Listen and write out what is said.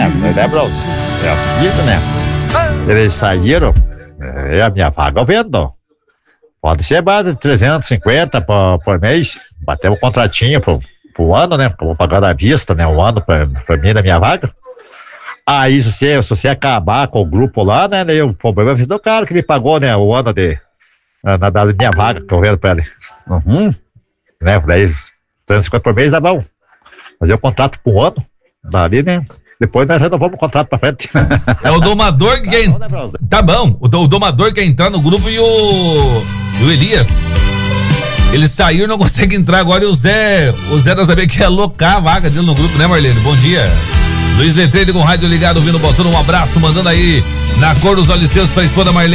Bros? É o seguinte, né? Eles saíram, a minha vaga eu vendo. Pode ser mais de 350 por mês. Batemos um contratinho pro ano, né? Que eu vou pagar à vista, né? Um ano pra mim, na minha vaga. Aí, se você acabar com o grupo lá, né? Daí o problema é do cara que me pagou, né? O ano da minha vaga, que eu vendo pra ele. Né? Daí, 350 por mês dá bom. Fazer o contrato por um ano, dali, né? Depois nós renovamos o contrato pra frente. É o domador que quer. Tá bom, o domador quer entrar no grupo e o Elias. Ele saiu e não consegue entrar agora. E o Zé não sabia que ia alocar a vaga dele no grupo, né, Marlene? Bom dia. Luiz Letreiro com o rádio ligado, ouvindo, botando um abraço, mandando aí na cor dos olhos seus pra esposa Marlene.